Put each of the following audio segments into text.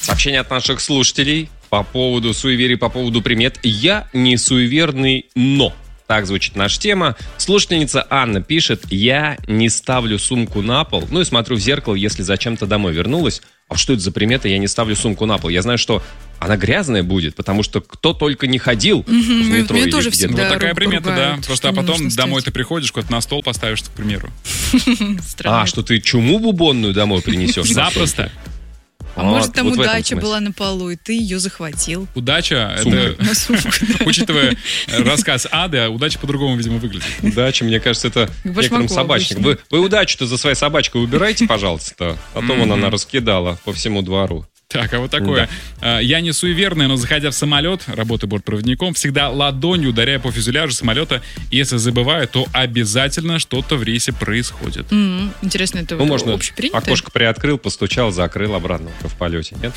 Сообщение от наших слушателей по поводу суеверий, по поводу примет. Я не суеверный, но... Так звучит наша тема. Слушательница Анна пишет: я не ставлю сумку на пол, ну и смотрю в зеркало, если зачем-то домой вернулась. А что это за примета? Я не ставлю сумку на пол. Я знаю, что она грязная будет, потому что кто только не ходил в метро или тоже где-то. всегда Вот такая примета, ругают, да. Просто а потом домой ставить. ты приходишь, куда-то на стол поставишь, к примеру. А, что ты чуму бубонную домой принесешь? Запросто. А может, там вот в этом удача смысле. была на полу, и ты ее захватил. Удача, Сумка. это, На сумку. учитывая рассказ Ады, удача по-другому, видимо, выглядит. Удача, мне кажется, это Башмаку некоторым собачникам. обычно. Вы удачу-то за своей собачкой убирайте, пожалуйста. А то вон она раскидала по всему двору. Так, а вот такое. Я не суеверный, но заходя в самолет, работаю бортпроводником, всегда ладонью ударяю по фюзеляжу самолета. И если забываю, то обязательно что-то в рейсе происходит. Интересно, это Ну, можно общепринято? окошко приоткрыл, постучал, закрыл обратно уже в полете, нет?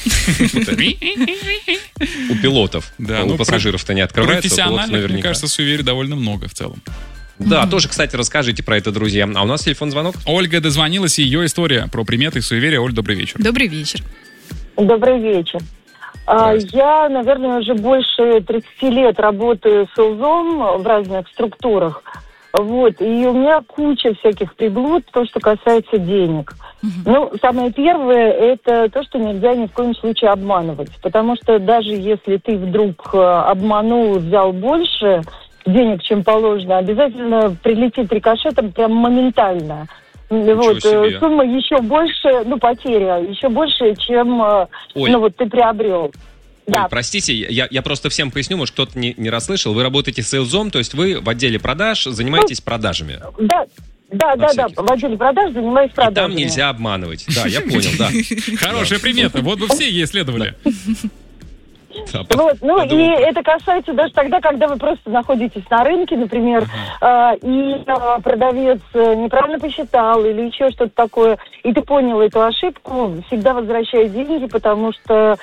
У пилотов. Да, У ну, пассажиров-то не открывается, у пилотов Профессиональных, мне наверняка. кажется, суеверий довольно много в целом. Да, тоже, кстати, расскажите про это, друзья. А у нас телефон-звонок? Ольга дозвонилась, и ее история про приметы и суеверия. Оль, добрый вечер. Добрый вечер. Добрый вечер. Здравствуйте. Я, наверное, уже больше 30 лет работаю СЛЗом в разных структурах. Вот, и у меня куча всяких приблуд, то, что касается денег. Ну, самое первое, это то, что нельзя ни в коем случае обманывать. Потому что даже если ты вдруг обманул, взял больше денег, чем положено, обязательно прилетит рикошетом прям моментально. Вот, себе. сумма еще больше, ну, потеря, еще больше, чем, Оль. ну, вот ты приобрел. Да. Ой, простите, я просто всем поясню, может, кто-то не расслышал. Вы работаете сейлзом, то есть вы в отделе продаж занимаетесь продажами. Да, в отделе продаж занимаюсь И продажами. там нельзя обманывать. Да, я понял, да. Хорошая примета, вот бы все ей следовали. Да, Вот, ну и подумал. это касается даже тогда, когда вы просто находитесь на рынке, например, и продавец неправильно посчитал или еще что-то такое, и ты понял эту ошибку, всегда возвращай деньги, потому что,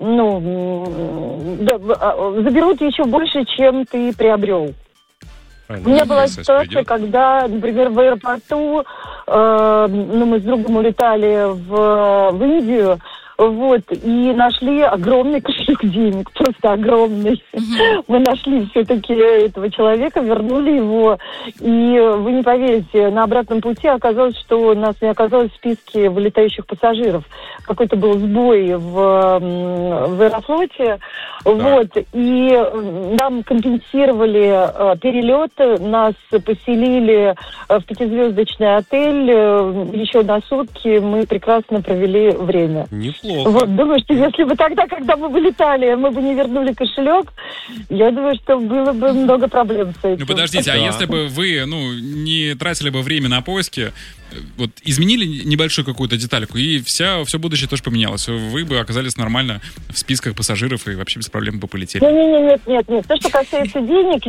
заберут еще больше, чем ты приобрел. У меня была ситуация, когда, например, в аэропорту, мы с другом улетали в Индию, вот, и нашли огромный кошелек денег, просто огромный. Мы нашли все-таки этого человека, вернули его, и вы не поверите, на обратном пути оказалось, что у нас не оказалось в списке вылетающих пассажиров. Какой-то был сбой в Аэрофлоте, вот, и нам компенсировали перелет, нас поселили в 5-звездочный отель, еще на сутки мы прекрасно провели время. Неплохо. Вот, думаю, что если бы тогда, когда мы вылетали, мы бы не вернули кошелек, я думаю, что было бы много проблем с этим. Ну подождите, а Да. если бы вы, не тратили бы время на поиски, вот изменили небольшую какую-то детальку, и все будущее тоже поменялось. Вы бы оказались нормально в списках пассажиров и вообще без проблем бы полетели. Нет. То, что касается денег,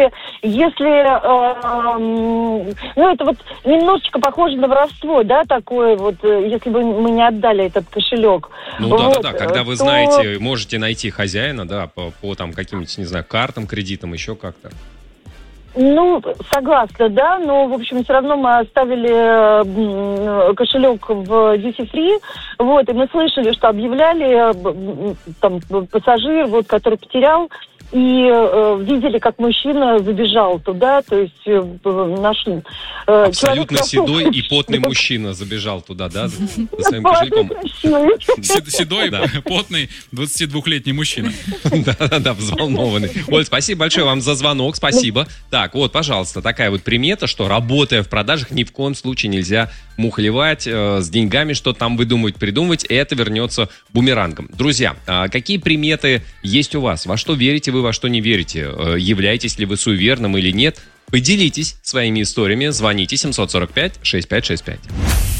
это вот немножечко похоже на воровство, да, такое вот, если бы мы не отдали этот кошелек. Ну Вот, да, когда вы то- знаете, можете найти хозяина, да, по там каким-нибудь, не знаю, картам, кредитам, еще как-то. Ну, согласна, да, но, в общем, все равно мы оставили кошелек в Duty Free, вот, и мы слышали, что объявляли, там, пассажир, вот, который потерял, и видели, как мужчина забежал туда, то есть нашли. Абсолютно Человек седой прошел- и потный мужчина забежал туда, да, за своим кошельком. Красивый. Седой, потный, 22-летний мужчина. Да, взволнованный. Оль, спасибо большое вам за звонок, спасибо. Так, вот, пожалуйста, такая вот примета, что, работая в продажах, ни в коем случае нельзя мухлевать с деньгами, что там выдумывать, придумывать, и это вернется бумерангом. Друзья, какие приметы есть у вас? Во что верите вы, во что не верите? Являетесь ли вы суеверным или нет? Поделитесь своими историями, звоните 745-6565.